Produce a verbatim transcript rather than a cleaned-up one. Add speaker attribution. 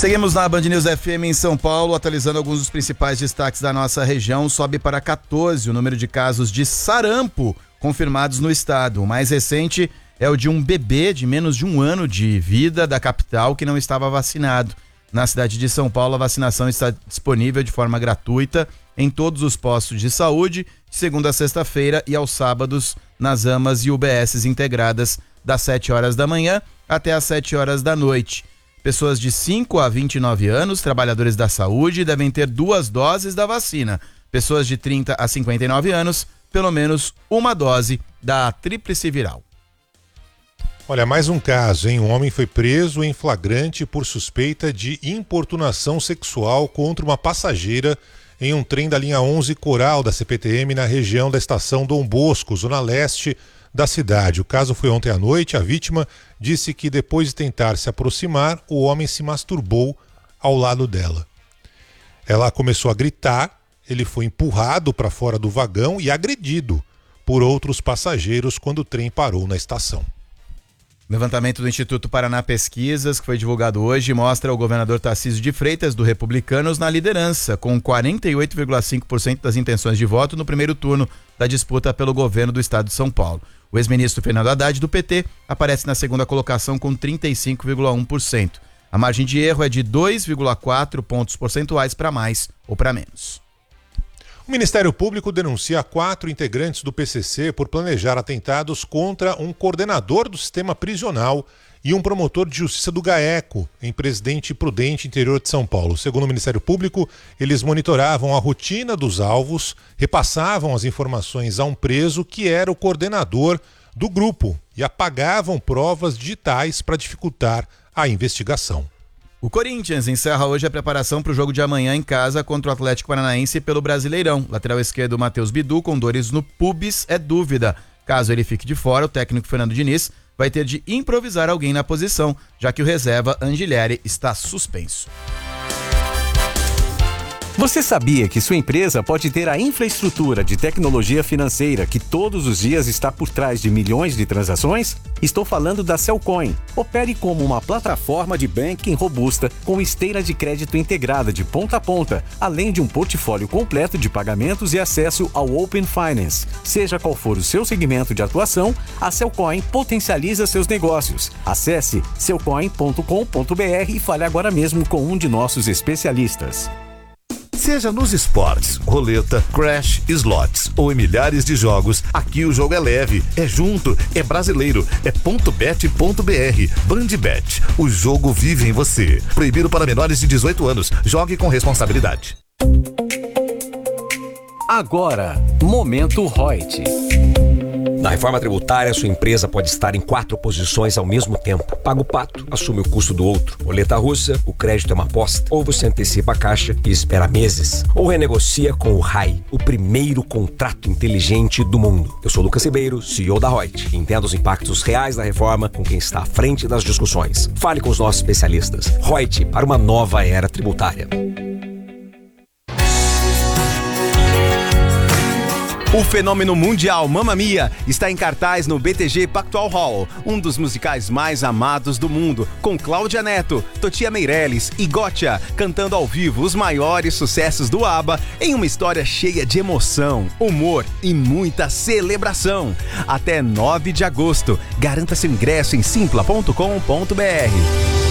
Speaker 1: Seguimos na Band News F M em São Paulo, atualizando alguns dos principais destaques da nossa região. Sobe para quatorze o número de casos de sarampo confirmados no estado. O mais recente é o de um bebê de menos de um ano de vida da capital que não estava vacinado. Na cidade de São Paulo, a vacinação está disponível de forma gratuita em todos os postos de saúde, de segunda a sexta-feira e aos sábados nas AMAs e U B S integradas, das sete horas da manhã até às sete horas da noite. Pessoas de cinco a vinte e nove anos, trabalhadores da saúde, devem ter duas doses da vacina. Pessoas de trinta a cinquenta e nove anos, pelo menos uma dose da tríplice viral.
Speaker 2: Olha, mais um caso, hein? Um homem foi preso em flagrante por suspeita de importunação sexual contra uma passageira em um trem da linha onze Coral da C P T M na região da estação Dom Bosco, zona leste da cidade. O caso foi ontem à noite. A vítima disse que depois de tentar se aproximar, o homem se masturbou ao lado dela. Ela começou a gritar, ele foi empurrado para fora do vagão e agredido por outros passageiros quando o trem parou na estação.
Speaker 1: Levantamento do Instituto Paraná Pesquisas, que foi divulgado hoje, mostra o governador Tarcísio de Freitas, do Republicanos, na liderança, com quarenta e oito vírgula cinco por cento das intenções de voto no primeiro turno da disputa pelo governo do estado de São Paulo. O ex-ministro Fernando Haddad, do P T, aparece na segunda colocação com trinta e cinco vírgula um por cento. A margem de erro é de dois vírgula quatro pontos percentuais para mais ou para menos.
Speaker 2: O Ministério Público denuncia quatro integrantes do P C C por planejar atentados contra um coordenador do sistema prisional e um promotor de justiça do GAECO, em Presidente Prudente, interior de São Paulo. Segundo o Ministério Público, eles monitoravam a rotina dos alvos, repassavam as informações a um preso que era o coordenador do grupo e apagavam provas digitais para dificultar a investigação.
Speaker 1: O Corinthians encerra hoje a preparação para o jogo de amanhã em casa contra o Atlético Paranaense pelo Brasileirão. Lateral esquerdo Matheus Bidu, com dores no pubis, é dúvida. Caso ele fique de fora, o técnico Fernando Diniz vai ter de improvisar alguém na posição, já que o reserva Angilleri está suspenso.
Speaker 3: Você sabia que sua empresa pode ter a infraestrutura de tecnologia financeira que todos os dias está por trás de milhões de transações? Estou falando da Cellcoin. Opere como uma plataforma de banking robusta com esteira de crédito integrada de ponta a ponta, além de um portfólio completo de pagamentos e acesso ao Open Finance. Seja qual for o seu segmento de atuação, a Cellcoin potencializa seus negócios. Acesse cellcoin ponto com ponto b r e fale agora mesmo com um de nossos especialistas.
Speaker 4: Seja nos esportes, roleta, crash, slots ou em milhares de jogos, aqui o jogo é leve, é junto, é brasileiro, é ponto bet ponto b r. Bandbet, o jogo vive em você. Proibido para menores de dezoito anos. Jogue com responsabilidade.
Speaker 3: Agora, Momento Reut.
Speaker 5: Na reforma tributária, sua empresa pode estar em quatro posições ao mesmo tempo. Paga o pato, assume o custo do outro. Roleta russa, o crédito é uma aposta. Ou você antecipa a caixa e espera meses. Ou renegocia com o R A I, o primeiro contrato inteligente do mundo. Eu sou Lucas Ribeiro, C E O da Reut. Entenda os impactos reais da reforma com quem está à frente das discussões. Fale com os nossos especialistas. Reut, para uma nova era tributária.
Speaker 6: O fenômeno mundial Mamma Mia está em cartaz no B T G Pactual Hall, um dos musicais mais amados do mundo, com Cláudia Neto, Totia Meirelles e Gotcha cantando ao vivo os maiores sucessos do ABBA em uma história cheia de emoção, humor e muita celebração. Até nove de agosto. Garanta seu ingresso em simpla ponto com ponto b r.